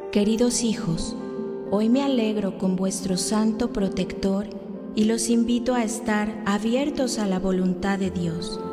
Queridos hijos, hoy me alegro con vuestro santo protector y los invito a estar abiertos a la voluntad de Dios,